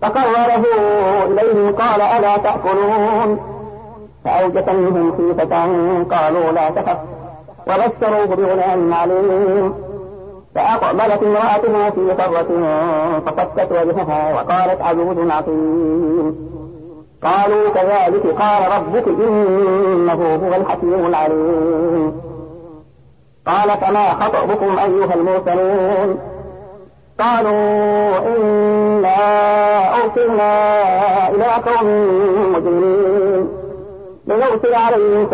فقرره إليهم قال ألا تأكلون فأوجس منهم خيفة قالوا لا تخف وبشروه بغلام عليم فأقبلت امرأته في صرة فصكت وجهها وقالت عجوز عقيم قالوا كذلك قال ربك إنه هو الحكيم العليم قال فما خطبكم أيها المرسلون قالوا إنا أرسلنا إلى قوم مجرمين لنرسل عليهم